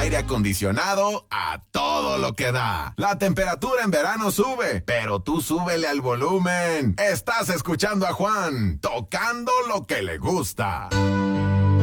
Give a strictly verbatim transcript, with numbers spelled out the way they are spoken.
aire acondicionado a todo lo que da. La temperatura en verano sube, pero tú súbele al volumen. Estás escuchando a Juan, tocando lo que le gusta.